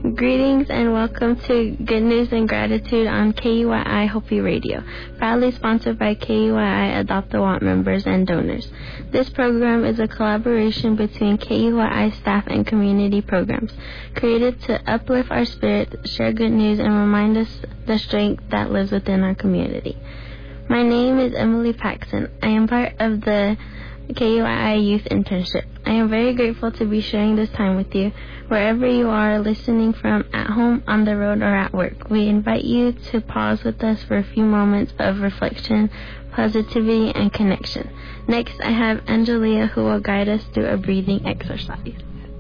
Greetings and welcome to Good News and Gratitude on KUII Hopi Radio, proudly sponsored by KUII Adopt a Want members and donors. This program is a collaboration between KUII staff and community programs, created to uplift our spirit, share good news, and remind us the strength that lives within our community. My name is Emily Paxson. I am part of the KUII Youth Internship. I am very grateful to be sharing this time with you, wherever you are listening from, at home, on the road, or at work. We invite you to pause with us for a few moments of reflection, positivity, and connection. Next, I have Angelia, who will guide us through a breathing exercise.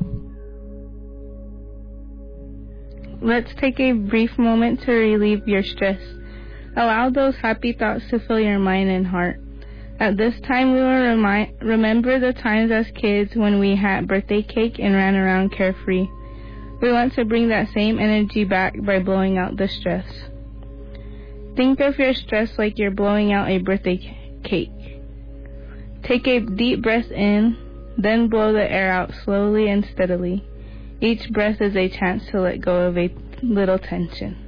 Let's take a brief moment to relieve your stress. Allow those happy thoughts to fill your mind and heart. At this time, we will remember the times as kids when we had birthday cake and ran around carefree. We want to bring that same energy back by blowing out the stress. Think of your stress like you're blowing out a birthday cake. Take a deep breath in, then blow the air out slowly and steadily. Each breath is a chance to let go of a little tension.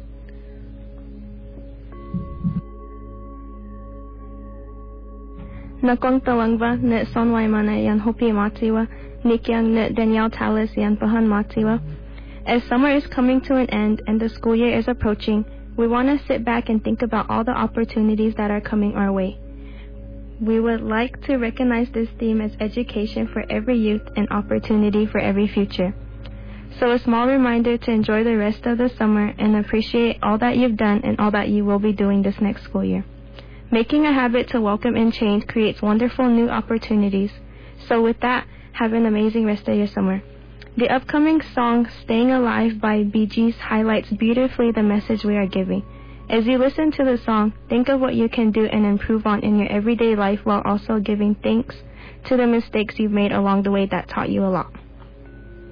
Nakong talangba net sonwaimana yan hopi matiwa, nikyang net Danielle Talis yan pahan matiwa. As summer is coming to an end and the school year is approaching, we want to sit back and think about all the opportunities that are coming our way. We would like to recognize this theme as education for every youth and opportunity for every future. So a small reminder to enjoy the rest of the summer and appreciate all that you've done and all that you will be doing this next school year. Making a habit to welcome in change creates wonderful new opportunities. So with that, have an amazing rest of your summer. The upcoming song, Staying Alive by Bee Gees, highlights beautifully the message we are giving. As you listen to the song, think of what you can do and improve on in your everyday life while also giving thanks to the mistakes you've made along the way that taught you a lot.